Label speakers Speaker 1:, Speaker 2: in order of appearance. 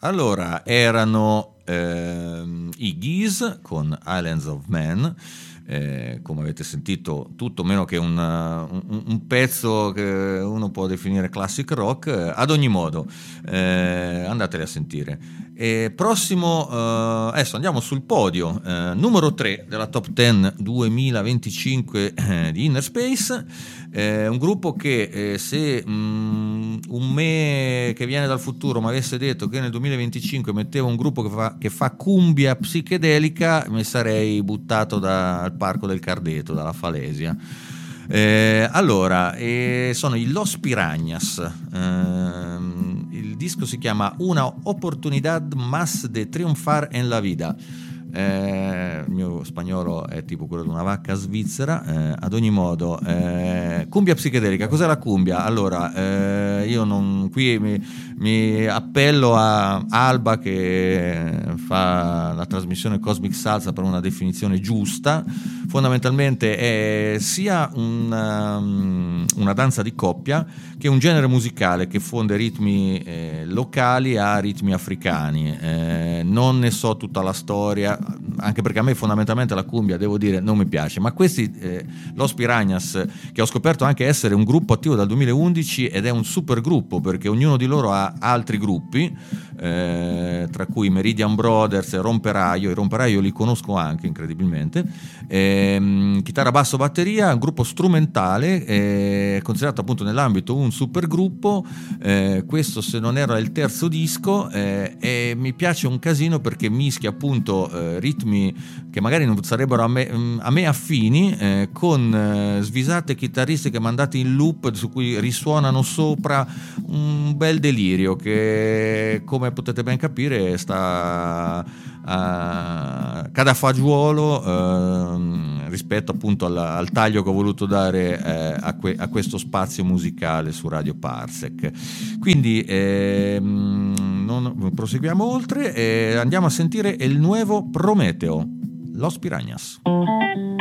Speaker 1: Allora, erano i Geese con Islands of Man, come avete sentito, tutto meno che un pezzo che uno può definire classic rock. Ad ogni modo, andateli a sentire. Prossimo, adesso andiamo sul podio, numero 3 della Top 10 2025 di Inner Space, un gruppo che se un me che viene dal futuro mi avesse detto che nel 2025 metteva un gruppo che fa cumbia psichedelica, mi sarei buttato dal Parco del Cardeto, dalla Falesia. Allora, sono i Los Piranhas. Il disco si chiama Una oportunidad más de triunfar en la vida. Il mio spagnolo è tipo quello di una vacca svizzera. Ad ogni modo, cumbia psichedelica. Cos'è la cumbia? Allora, io non qui mi appello a Alba che fa la trasmissione Cosmic Salsa per una definizione giusta. Fondamentalmente è sia una danza di coppia che un genere musicale che fonde ritmi locali a ritmi africani. Non ne so tutta la storia, anche perché a me fondamentalmente la cumbia, devo dire, non mi piace, ma questi Los Piranhas, che ho scoperto anche essere un gruppo attivo dal 2011 ed è un super gruppo perché ognuno di loro ha altri gruppi, tra cui Meridian Brothers e Romperaio. I Romperaio li conosco anche incredibilmente. Chitarra, basso, batteria, un gruppo strumentale, considerato appunto nell'ambito un super gruppo. Questo, se non era il terzo disco, e mi piace un casino perché mischia appunto ritmi che magari non sarebbero a me affini, con svisate chitarristiche mandate in loop su cui risuonano sopra un bel delirio che, come potete ben capire, sta cade a fagiolo rispetto appunto al taglio che ho voluto dare a questo spazio musicale su Radio Parsec. Quindi non proseguiamo oltre e andiamo a sentire il nuovo Prometeo, Los Piranhas.